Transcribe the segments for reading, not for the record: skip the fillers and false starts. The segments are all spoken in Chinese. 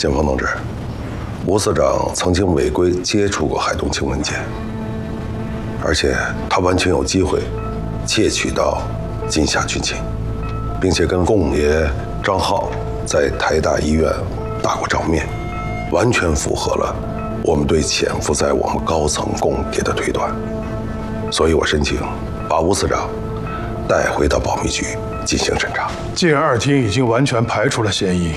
建峰同志，吴司长曾经违规接触过海东青文件，而且他完全有机会窃取到金夏军情，并且跟共爷张浩在台大医院打过照面，完全符合了我们对潜伏在我们高层共谍的推断。所以我申请把吴司长带回到保密局进行侦查。 既然二厅已经完全排除了嫌疑，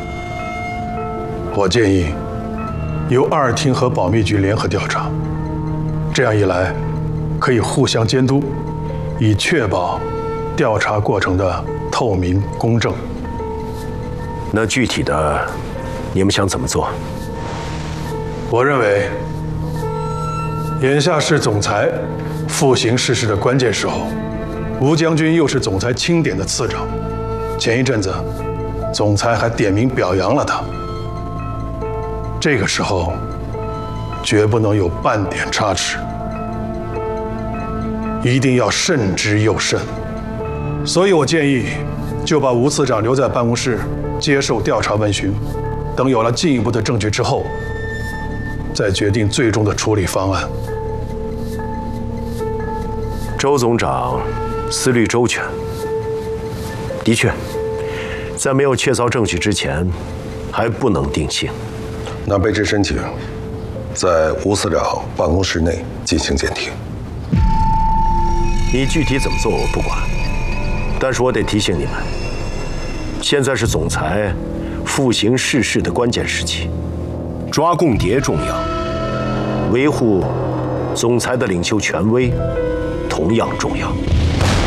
我建议由二厅和保密局联合调查，这样一来可以互相监督，以确保调查过程的透明公正。 那具体的，你们想怎么做？ 我认为，眼下是总裁复行世事的关键时候，吴将军又是总裁钦点的次长，前一阵子总裁还点名表扬了他。这个时候，绝不能有半点差池，一定要慎之又慎。所以我建议，就把吴次长留在办公室接受调查问询，等有了进一步的证据之后，再决定最终的处理方案。 周总长思虑周全，的确，在没有确凿证据之前，还不能定性。 那卑职申请在吴司长办公室内进行监听。 你具体怎么做我不管，但是我得提醒你们，现在是总裁复行世事的关键时期，抓共谍重要，维护总裁的领袖权威同样重要。